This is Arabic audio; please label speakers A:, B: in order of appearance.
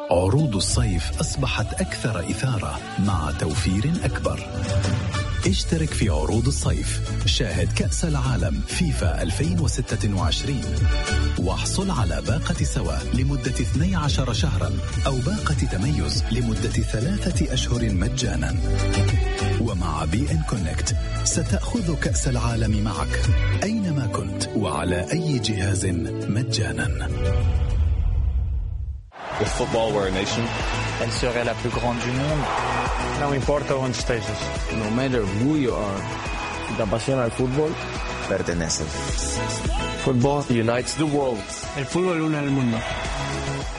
A: عروض الصيف أصبحت أكثر إثارة مع توفير أكبر. اشترك في عروض الصيف، شاهد كأس العالم فيفا 2026 واحصل على باقة سوا لمدة 12 شهرا أو باقة تميز لمدة 3 أشهر مجانا. ومع بي إن كونكت ستأخذ كأس العالم معك أينما كنت وعلى أي جهاز مجانا.
B: If football were a nation,
C: elle serait la plus grande du monde.
D: Não importa onde estejas.
E: No matter who you are, si te apasiona el fútbol, pertenece.
B: football unites the world.
D: El fútbol une al mundo.